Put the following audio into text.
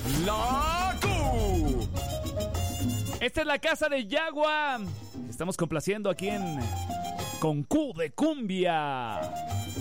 La Q. Esta es la casa de Yagua. Estamos complaciendo aquí en Con Q de Cumbia.